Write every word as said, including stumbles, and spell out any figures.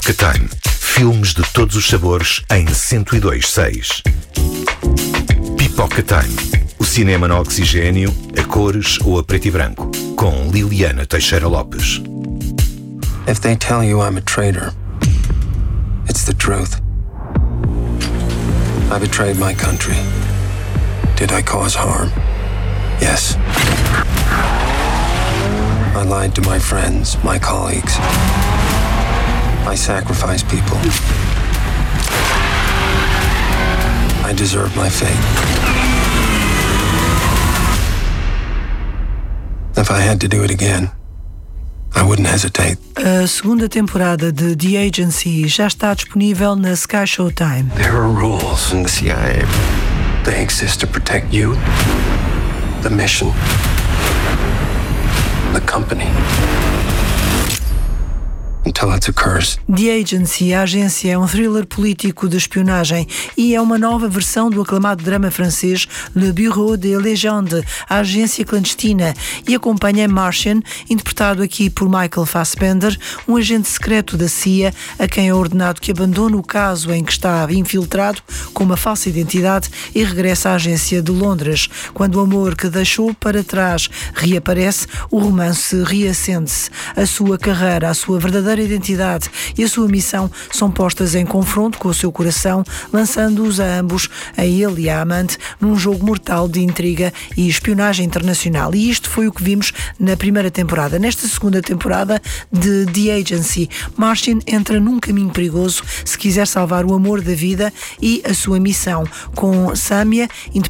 Pipoca Time. Filmes de todos os sabores em cento e dois seis. Pipoca Time. O cinema no oxigênio, a cores ou a preto e branco. Com Liliana Teixeira Lopes. If they tell you I'm a traitor, it's the truth. I betrayed my country. Did I cause harm? Yes. I lied to my friends, my colleagues. I sacrificed people. I deserve my fate. If I had to do it again, I wouldn't hesitate. A segunda temporada de The Agency já está disponível na Sky Showtime. There are rules in the C I A. They exist to protect you, the mission, the company. Until it's a curse. The Agency, a agência, é um thriller político de espionagem e é uma nova versão do aclamado drama francês Le Bureau des Légendes, a agência clandestina, e acompanha Martian, interpretado aqui por Michael Fassbender, um agente secreto da C I A a quem é ordenado que abandone o caso em que está infiltrado com uma falsa identidade e regressa à agência de Londres. Quando o amor que deixou para trás reaparece, o romance reacende-se. A sua carreira, a sua verdadeira identidade e a sua missão são postas em confronto com o seu coração, lançando-os a ambos, a ele e à amante, num jogo mortal de intriga e espionagem internacional. E isto foi o que vimos na primeira temporada. Nesta segunda temporada de The Agency, Martian entra num caminho perigoso se quiser salvar o amor da vida e a sua missão, com Samia,